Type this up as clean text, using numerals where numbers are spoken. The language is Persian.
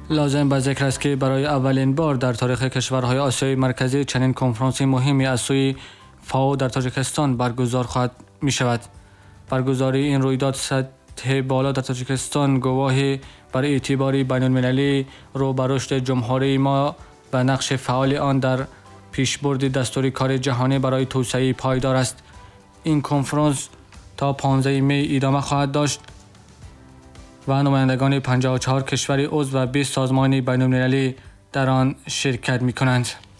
لازم به ذکر است که برای اولین بار در تاریخ کشورهای آسیای مرکزی چنین کنفرانس مهمی از سوی فاو در تاجیکستان برگزار خواهد می شود. برگزاری این رویداد سطح بالا در تاجیکستان گواهی بر اعتبار بین‌المللی رو به رشد جمهوری ما و نقش فعال آن در پیشبرد دستور کار جهانی برای توسعه پایدار است. این کنفرانس تا 15 می ادامه خواهد داشت و نمایندگان 54 کشور عضو و 20 سازمان بین‌المللی در آن شرکت می‌کنند.